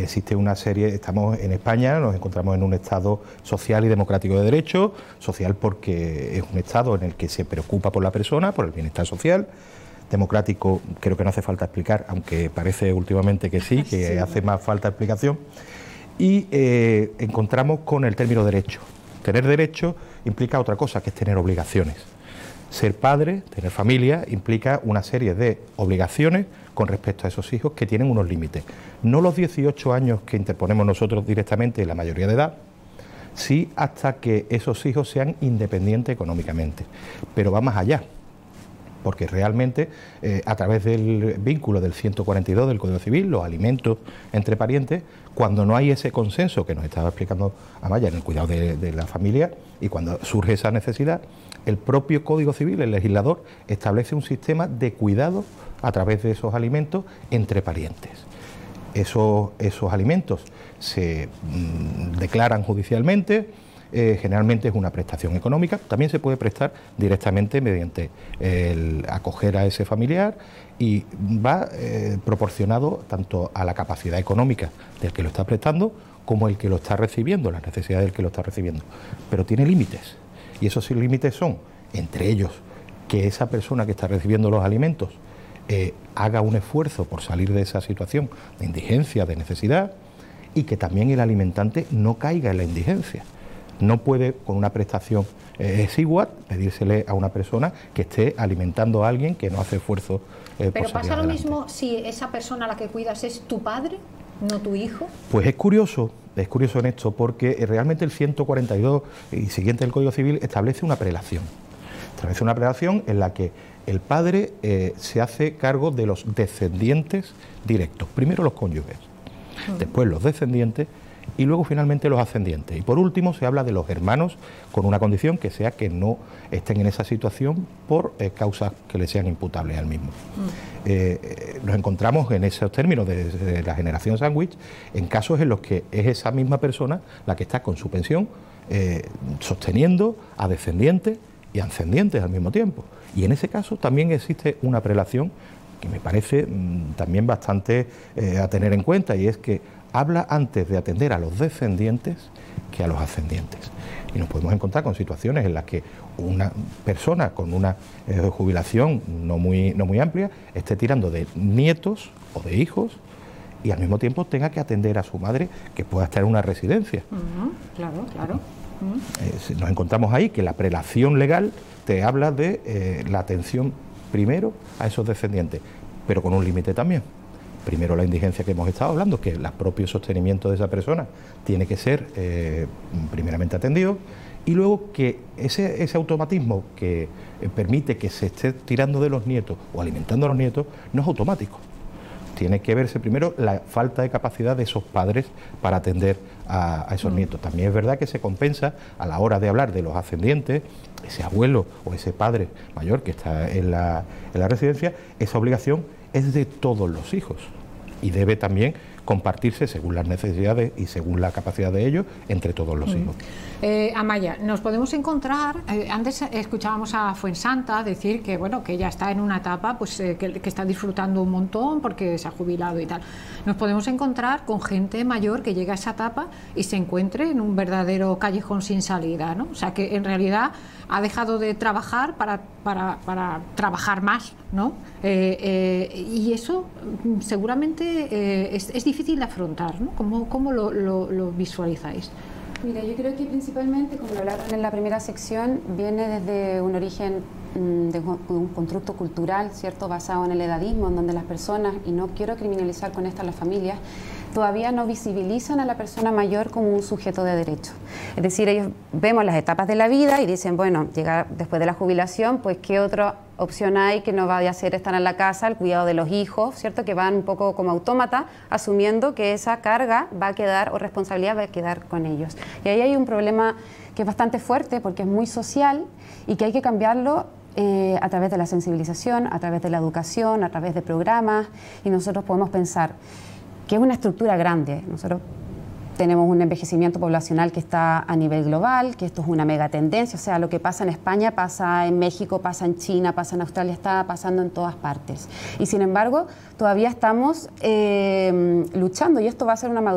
existe una serie, estamos en España, nos encontramos en un Estado social y democrático de derecho, social porque es un Estado en el que se preocupa por la persona, por el bienestar social. Democrático, creo que no hace falta explicar, aunque parece últimamente que sí, que sí, hace más falta explicación. Y encontramos con el término derecho. Tener derecho implica otra cosa, que es tener obligaciones. Ser padre, tener familia, implica una serie de obligaciones con respecto a esos hijos que tienen unos límites. No los 18 años que interponemos nosotros directamente en la mayoría de edad, sí hasta que esos hijos sean independientes económicamente. Pero va más allá, porque realmente a través del vínculo del 142 del Código Civil, los alimentos entre parientes, cuando no hay ese consenso que nos estaba explicando Amaya en el cuidado de la familia, y cuando surge esa necesidad, el propio Código Civil, el legislador, establece un sistema de cuidado a través de esos alimentos entre parientes. Esos alimentos se declaran judicialmente. Generalmente es una prestación económica, también se puede prestar directamente mediante el acoger a ese familiar y va proporcionado tanto a la capacidad económica del que lo está prestando como el que lo está recibiendo, las necesidades del que lo está recibiendo. Pero tiene límites, y esos límites son, entre ellos, que esa persona que está recibiendo los alimentos haga un esfuerzo por salir de esa situación de indigencia, de necesidad, y que también el alimentante no caiga en la indigencia. No puede, con una prestación exigua, pedírsele a una persona que esté alimentando a alguien que no hace esfuerzo por Pero salir pasa lo adelante. mismo si esa persona a la que cuidas es tu padre, no tu hijo. Pues es curioso en esto, porque realmente el 142 y siguiente del Código Civil establece una prelación. Establece una prelación en la que el padre se hace cargo de los descendientes directos. Primero los cónyuges, después los descendientes, y luego finalmente los ascendientes. Y por último se habla de los hermanos, con una condición que sea que no estén en esa situación por causas que le sean imputables al mismo. Nos encontramos en esos términos de la generación sándwich en casos en los que es esa misma persona la que está con su pensión sosteniendo a descendientes y ascendientes al mismo tiempo. Y en ese caso también existe una prelación que me parece también bastante a tener en cuenta, y es que habla antes de atender a los descendientes que a los ascendientes. Y nos podemos encontrar con situaciones en las que una persona con una jubilación no muy amplia esté tirando de nietos o de hijos y al mismo tiempo tenga que atender a su madre, que pueda estar en una residencia. Claro. Nos encontramos ahí que la prelación legal te habla de la atención primero a esos descendientes, pero con un límite también. Primero la indigencia que hemos estado hablando, que el propio sostenimiento de esa persona tiene que ser primeramente atendido, y luego que ese automatismo que permite que se esté tirando de los nietos o alimentando a los nietos no es automático. Tiene que verse primero la falta de capacidad de esos padres para atender a esos nietos. También es verdad que se compensa a la hora de hablar de los ascendientes, ese abuelo o ese padre mayor que está en la residencia, esa obligación es de todos los hijos y debe también compartirse según las necesidades y según la capacidad de ellos entre todos los hijos. Amaya, nos podemos encontrar, antes escuchábamos a Fuensanta decir que bueno, que ella está en una etapa pues que está disfrutando un montón porque se ha jubilado y tal. Nos podemos encontrar con gente mayor que llega a esa etapa y se encuentre en un verdadero callejón sin salida, ¿no? O sea, que en realidad ha dejado de trabajar para trabajar más, ¿no? Y eso seguramente es difícil de afrontar, ¿no? ¿Cómo lo visualizáis? Mira, yo creo que principalmente, como lo hablaron en la primera sección, viene desde un origen de un constructo cultural, ¿cierto?, basado en el edadismo, en donde las personas, y no quiero criminalizar con esto a las familias, todavía no visibilizan a la persona mayor como un sujeto de derecho. Es decir, ellos vemos las etapas de la vida y dicen, bueno, llegar después de la jubilación, pues qué otra opción hay que no vaya a ser estar en la casa, el cuidado de los hijos, ¿cierto?, que van un poco como autómata, asumiendo que esa carga va a quedar, o responsabilidad va a quedar con ellos. Y ahí hay un problema que es bastante fuerte porque es muy social y que hay que cambiarlo a través de la sensibilización, a través de la educación, a través de programas, y nosotros podemos pensar que es una estructura grande. Nosotros tenemos un envejecimiento poblacional que está a nivel global, que esto es una mega tendencia, o sea, lo que pasa en España pasa en México, pasa en China, pasa en Australia, está pasando en todas partes. Y sin embargo, todavía estamos luchando, y esto va a ser una